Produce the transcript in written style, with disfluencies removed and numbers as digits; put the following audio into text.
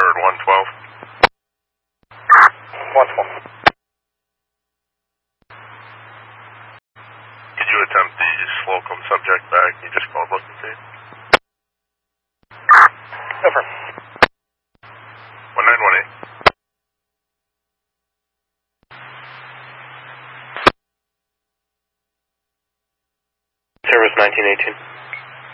heard 112. 112. Could you attempt the Slocum subject back? You just called looking to. Over. 1918. Service 1918.